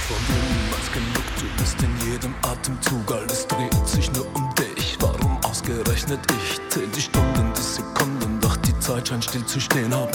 Von dir niemals genug, du bist in jedem Atemzug. Alles dreht sich nur um dich, warum ausgerechnet ich? Zähl die Stunden, die Sekunden, doch die Zeit scheint still zu stehen. Hab